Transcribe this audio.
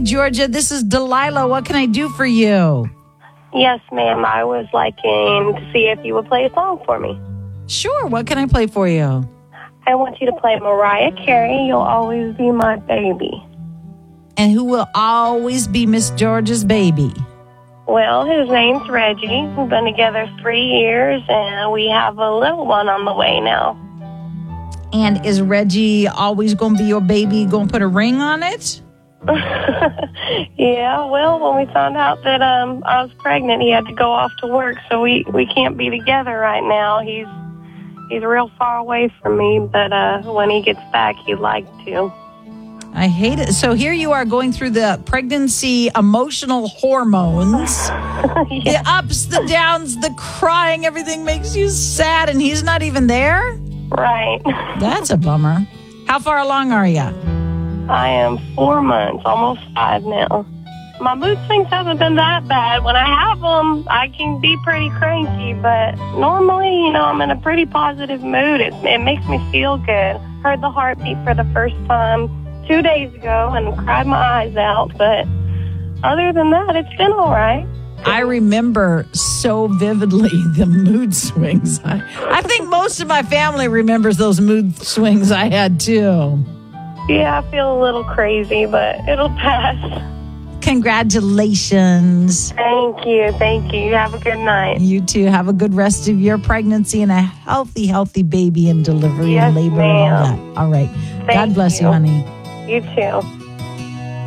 Georgia. This is Delilah. What can I do for you? Yes, ma'am. I was liking to see if you would play a song for me. Sure. What can I play for you? I want you to play Mariah Carey, You'll Always Be My Baby. And who will always be Miss Georgia's baby? Well, his name's Reggie. We've been together 3 years, and we have a little one on the way now. And is Reggie always going to be your baby, going to put a ring on it? Yeah, well, when we found out that I was pregnant, he had to go off to work, so we can't be together right now. He's real far away from me, but when he gets back, he'd like to. I hate it. So here you are going through the pregnancy emotional hormones. Yeah. The ups, the downs, the crying, everything makes you sad, and he's not even there? Right. That's a bummer. How far along are you? I am 4 months, almost 5 now. My mood swings haven't been that bad. When I have them, I can be pretty cranky, but normally, I'm in a pretty positive mood. It makes me feel good. Heard the heartbeat for the first time 2 days ago and cried my eyes out, but other than that, it's been all right. I remember so vividly the mood swings. I think most of my family remembers those mood swings I had too. Yeah, I feel a little crazy, but it'll pass. Congratulations. Thank you. You have a good night. You too. Have a good rest of your pregnancy and a healthy baby and delivery and labor and all that. All right. God bless you, honey. You too.